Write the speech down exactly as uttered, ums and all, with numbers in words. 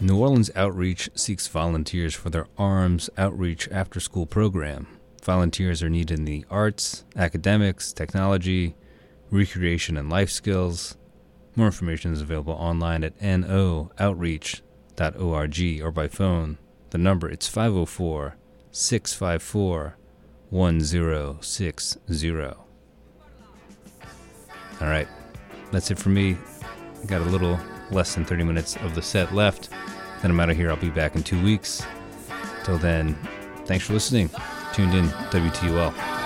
New Orleans Outreach seeks volunteers for their ARMS Outreach after-school program. Volunteers are needed in the arts, academics, technology, recreation, and life skills. More information is available online at n o outreach dot org or by phone. The number, it's five oh four, six five four, one oh six oh. All right, that's it for me. Got a little less than thirty minutes of the set left. Then I'm out of here. I'll be back in two weeks. Till then, thanks for listening. Tuned in, W T U L.